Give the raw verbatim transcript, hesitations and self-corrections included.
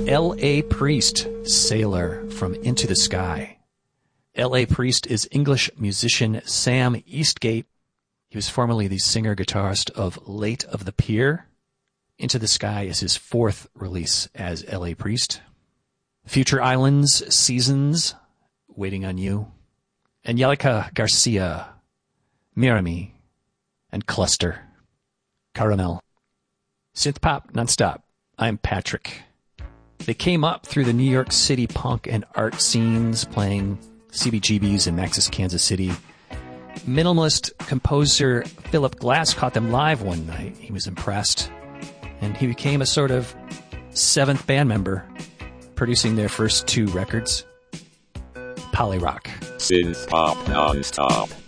L A. Priest, Sailor from Into the Sky. L A. Priest is English musician Sam Eastgate. He was formerly the singer-guitarist of Late of the Pier. Into the Sky is his fourth release as L A. Priest. Future Islands, Seasons, Waiting on You. Angelica Garcia, Mirami, and Cluster, Caramel. Synth pop nonstop. I'm Patrick. They came up through the New York City punk and art scenes, playing C B G B's in Maxis, Kansas City. Minimalist composer Philip Glass caught them live one night. He was impressed, and he became a sort of seventh band member, producing their first two records. Polyrock. Synth pop non-stop.